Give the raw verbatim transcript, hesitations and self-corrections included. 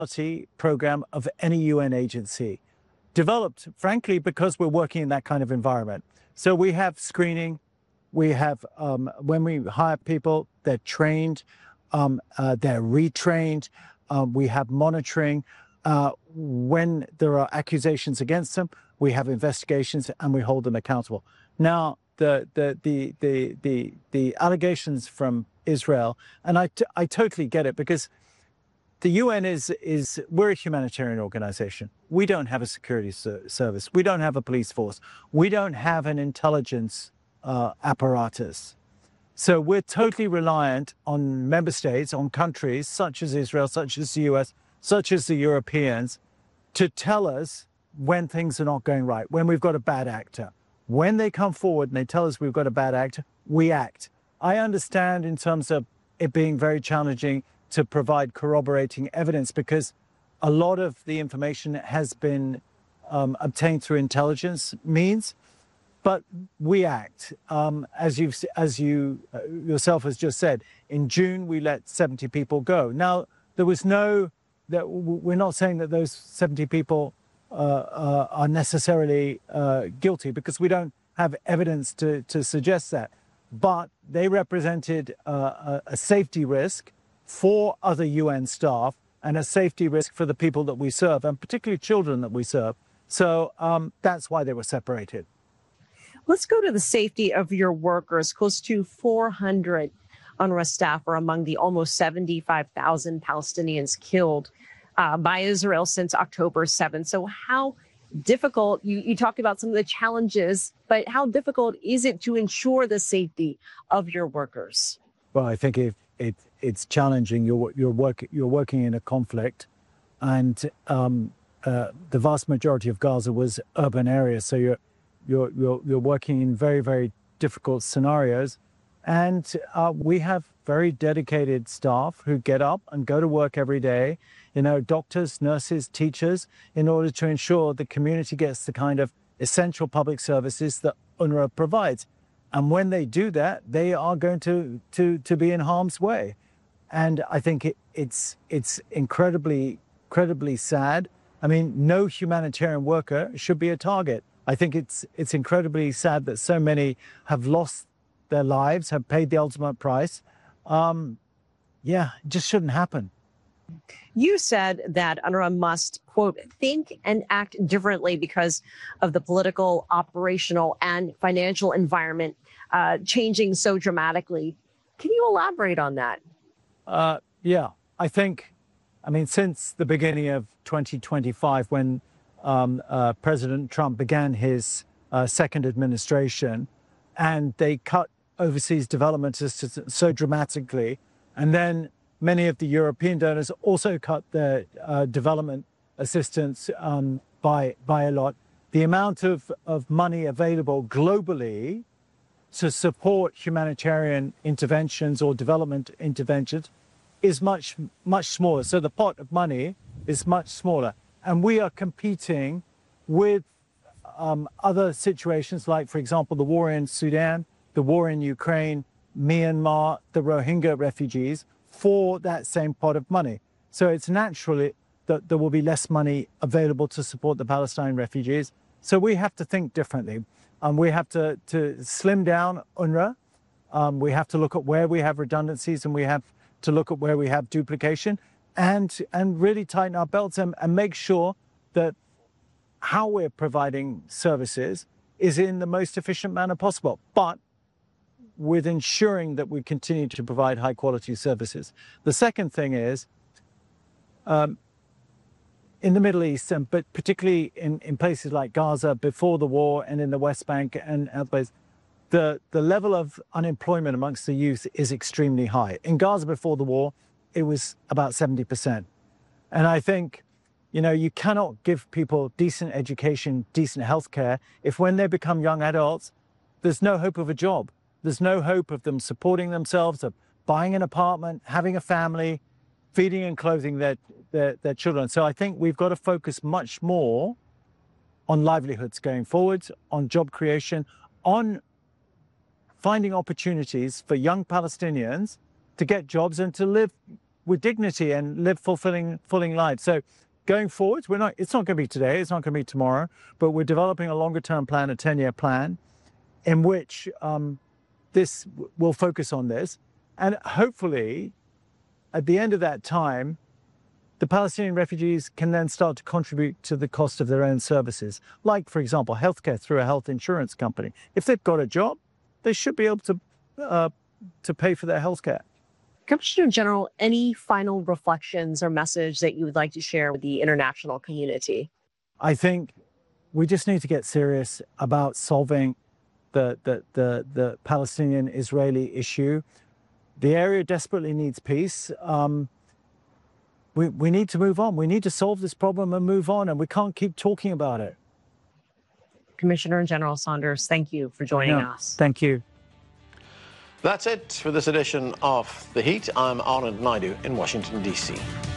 program of any U N agency, developed, frankly, because we're working in that kind of environment. So we have screening, we have, um, when we hire people, they're trained, um, uh, they're retrained, um, we have monitoring. Uh, when there are accusations against them, we have investigations and we hold them accountable. Now, the the the the the, the allegations from Israel, and I, t I totally get it, because the U N is, is, we're a humanitarian organization. We don't have a security ser service. We don't have a police force. We don't have an intelligence uh, apparatus. So we're totally reliant on member states, on countries such as Israel, such as the U S, such as the Europeans, to tell us when things are not going right, when we've got a bad actor. When they come forward and they tell us we've got a bad actor, we act. I understand in terms of it being very challenging to provide corroborating evidence, because a lot of the information has been um, obtained through intelligence means, but we act. Um, as you've, as you uh, yourself has just said, in June we let seventy people go. Now, there was no, that we're not saying that those seventy people uh, uh, are necessarily uh, guilty, because we don't have evidence to, to suggest that, but they represented uh, a, a safety risk for other U N staff and a safety risk for the people that we serve, and particularly children that we serve. So um, that's why they were separated. Let's go to the safety of your workers. Close to four hundred UNRWA staff are among the almost seventy-five thousand Palestinians killed uh, by Israel since October seventh. So how difficult, you, you talked about some of the challenges, but how difficult is it to ensure the safety of your workers? Well, I think if it, it's challenging. You're, you're, work, you're working in a conflict, and um, uh, the vast majority of Gaza was urban areas. So you're, you're, you're, you're working in very, very difficult scenarios. And uh, we have very dedicated staff who get up and go to work every day, you know, doctors, nurses, teachers, in order to ensure the community gets the kind of essential public services that UNRWA provides. And when they do that, they are going to, to, to be in harm's way. And I think it, it's, it's incredibly, incredibly sad. I mean, no humanitarian worker should be a target. I think it's, it's incredibly sad that so many have lost their lives, have paid the ultimate price. Um, yeah, it just shouldn't happen. You said that UNRWA must, quote, think and act differently because of the political, operational, and financial environment uh, changing so dramatically. Can you elaborate on that? Uh, yeah, I think, I mean, since the beginning of twenty twenty-five, when um, uh, President Trump began his uh, second administration, and they cut overseas development assistance so dramatically, and then many of the European donors also cut their uh, development assistance um, by, by a lot. The amount of, of money available globally to support humanitarian interventions or development interventions is much, much smaller. So the pot of money is much smaller. And we are competing with um, other situations like, for example, the war in Sudan, the war in Ukraine, Myanmar, the Rohingya refugees, for that same pot of money. So it's naturally that there will be less money available to support the Palestinian refugees. So we have to think differently. Um, we have to, to slim down UNRWA. Um, we have to look at where we have redundancies, and we have to look at where we have duplication, and, and really tighten our belts and, and make sure that how we're providing services is in the most efficient manner possible, but with ensuring that we continue to provide high quality services. The second thing is, um, in the Middle East, and but particularly in, in places like Gaza before the war, and in the West Bank and otherwise, the, the level of unemployment amongst the youth is extremely high. In Gaza before the war, it was about seventy percent. And I think, you know, you cannot give people decent education, decent healthcare, if when they become young adults, there's no hope of a job. There's no hope of them supporting themselves, of buying an apartment, having a family, feeding and clothing their, their, their children. So I think we've got to focus much more on livelihoods going forward, on job creation, on finding opportunities for young Palestinians to get jobs and to live with dignity and live fulfilling, fulfilling lives. So going forwards, we're not, it's not going to be today, it's not going to be tomorrow, but we're developing a longer term plan, a ten-year plan, in which um, this will focus on this. And hopefully, at the end of that time, the Palestinian refugees can then start to contribute to the cost of their own services, like, for example, healthcare through a health insurance company. If they've got a job, they should be able to uh, to pay for their healthcare. Commissioner General, any final reflections or message that you would like to share with the international community? I think we just need to get serious about solving the the the, the Palestinian-Israeli issue. The area desperately needs peace. Um, We, we need to move on. We need to solve this problem and move on, and we can't keep talking about it. Commissioner General Saunders, thank you for joining Yeah, us. Thank you. That's it for this edition of The Heat. I'm Anand Naidu in Washington, D C